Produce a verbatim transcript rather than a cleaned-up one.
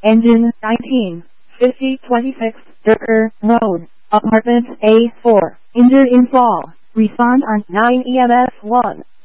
Engine nineteen fifty twenty-six Durker Road, Apartment A four. Injured in fall. Respond on nine E M S one.